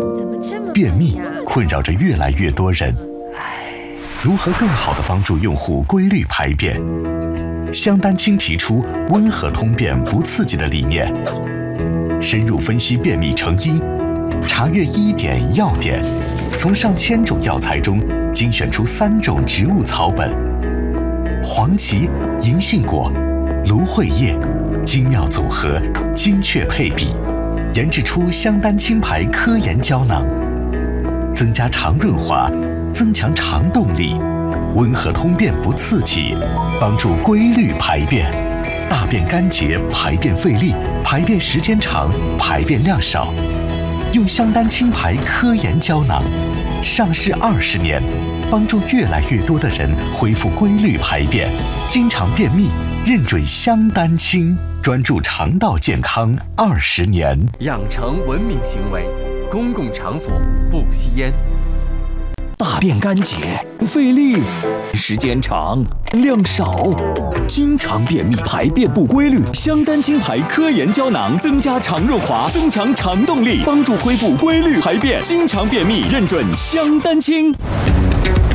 怎么这么便秘困扰着越来越多人，如何更好地帮助用户规律排便？香丹青提出温和通便不刺激的理念，深入分析便秘成因，查阅医典药典，从上千种药材中精选出3种植物草本：黄芪、银杏果、芦荟叶，精妙组合，精确配比，研制出香丹青牌科研胶囊，增加肠润滑，增强肠动力，温和通便不刺激，帮助规律排便，大便干结，排便费力，排便时间长，排便量少。用香丹青牌科研胶囊，上市20年，帮助越来越多的人恢复规律排便，经常便秘，认准香丹青，专注肠道健康20年。 养成文明行为，公共场所不吸烟。 大便干结，费力，时间长，量少，经常便秘，排便不规律。香丹青牌科研胶囊增加肠润滑，增强肠动力，帮助恢复规律排便，经常便秘，认准香丹青。